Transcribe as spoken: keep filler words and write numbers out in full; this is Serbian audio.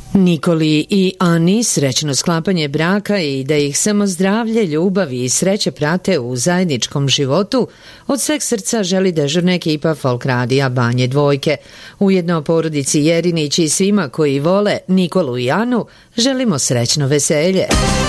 Nikoli i Ani srećno sklapanje braka i da ih samo zdravlje, ljubav i sreće prate u zajedničkom životu, od sveg srca želi dežurna ekipa Folk radija Banje Dvojke. Ujedno porodici Jerinić i svima koji vole Nikolu i Anu želimo srećno veselje.